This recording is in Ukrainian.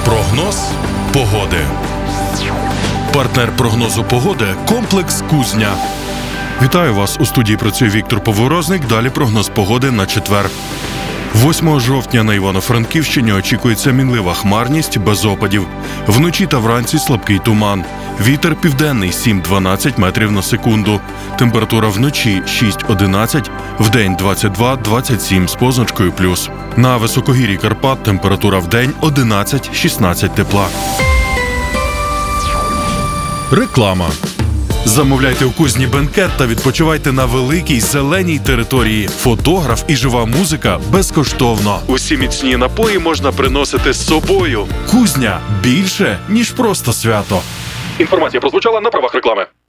Прогноз погоди. Партнер прогнозу погоди – комплекс «Кузня». Вітаю вас! У студії працює Віктор Поворозник. Далі прогноз погоди на четвер. 8 жовтня на Івано-Франківщині очікується мінлива хмарність без опадів. Вночі та вранці слабкий туман. Вітер південний 7-12 метрів на секунду. Температура вночі 6-11, вдень 22-27 з позначкою плюс. На високогір'ї Карпат температура вдень 11-16 тепла. Реклама. Замовляйте у Кузні бенкет та відпочивайте на великій зеленій території. Фотограф і жива музика безкоштовно. Усі міцні напої можна приносити з собою. Кузня – більше, ніж просто свято. Інформація прозвучала на правах реклами.